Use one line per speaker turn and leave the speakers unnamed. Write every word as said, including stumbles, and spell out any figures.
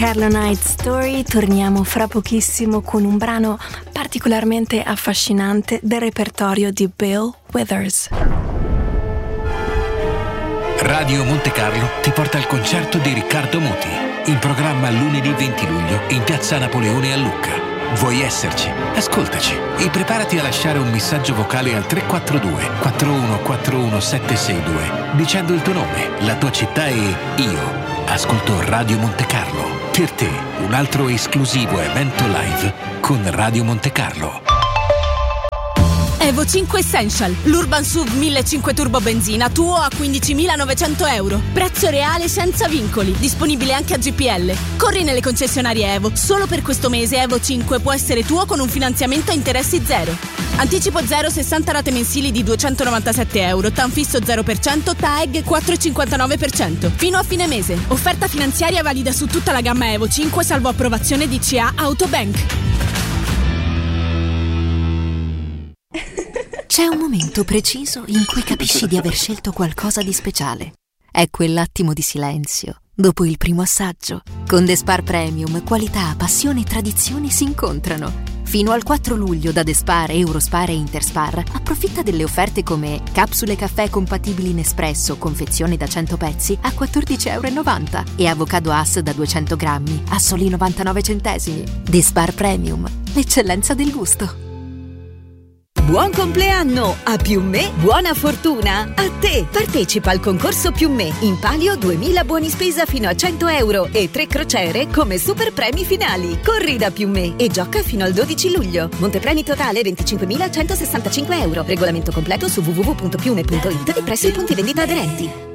Carlo Night Story, torniamo fra pochissimo con un brano particolarmente affascinante del repertorio di Bill Withers.
Radio Monte Carlo ti porta al concerto di Riccardo Muti, in programma lunedì venti luglio in piazza Napoleone a Lucca. Vuoi esserci? Ascoltaci e preparati a lasciare un messaggio vocale al tre quattro due quattro uno quattro uno sette sei due dicendo il tuo nome, la tua città e io ascolto Radio Monte Carlo. Per te un altro esclusivo evento live con Radio Monte Carlo.
Evo cinque Essential, l'Urban S U V millecinquecento Turbo Benzina, tuo a quindicimilanovecento euro. Prezzo reale senza vincoli, disponibile anche a G P L. Corri nelle concessionarie Evo, solo per questo mese Evo cinque può essere tuo con un finanziamento a interessi zero. Anticipo zero, sessanta rate mensili di duecentonovantasette euro, TAN fisso zero per cento, T A E G quattro virgola cinquantanove per cento. Fino a fine mese. Offerta finanziaria valida su tutta la gamma Evo cinque, salvo approvazione D C A Autobank.
C'è un momento preciso in cui capisci di aver scelto qualcosa di speciale. È quell'attimo di silenzio, dopo il primo assaggio. Con The Spar Premium, qualità, passione e tradizioni si incontrano. Fino al quattro luglio da The Spar, Eurospar e Interspar approfitta delle offerte come capsule caffè compatibili Nespresso, confezione da cento pezzi a quattordici e novanta euro e avocado Hass da duecento grammi a soli novantanove centesimi. The Spar Premium, l'eccellenza del gusto.
Buon compleanno! A Più Me, buona fortuna! A te! Partecipa al concorso Più Me, in palio duemila buoni spesa fino a cento euro e tre crociere come super premi finali. Corri da Più Me e gioca fino al dodici luglio. Montepremi totale venticinquemilacentosessantacinque euro. Regolamento completo su w w w punto piume punto it e presso i punti vendita aderenti.